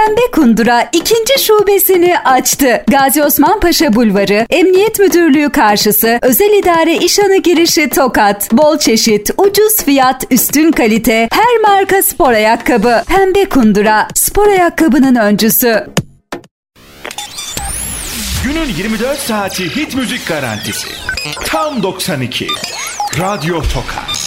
Pembe Kundura 2. şubesini açtı. Gazi Osman Paşa Bulvarı, Emniyet Müdürlüğü karşısı, Özel İdare İşhanı girişi Tokat. Bol çeşit, ucuz fiyat, üstün kalite, her marka spor ayakkabı. Pembe Kundura, spor ayakkabının öncüsü. Günün 24 saati hit müzik garantisi. Tam 92. Radyo Tokat.